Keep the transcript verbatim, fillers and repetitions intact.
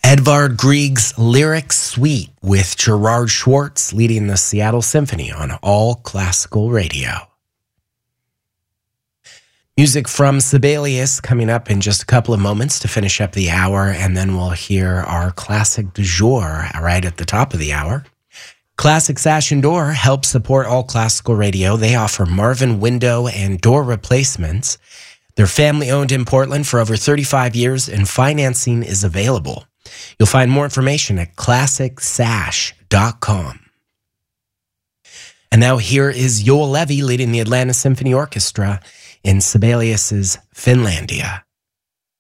Edvard Grieg's Lyric Suite with Gerard Schwartz leading the Seattle Symphony on All Classical Radio. Music from Sibelius coming up in just a couple of moments to finish up the hour, and then we'll hear our classic du jour right at the top of the hour. Classic Sash and Door helps support All Classical Radio. They offer Marvin window and door replacements. They're family-owned in Portland for over thirty-five years, and financing is available. You'll find more information at classic sash dot com. And now here is Joel Levy leading the Atlanta Symphony Orchestra in Sibelius's Finlandia.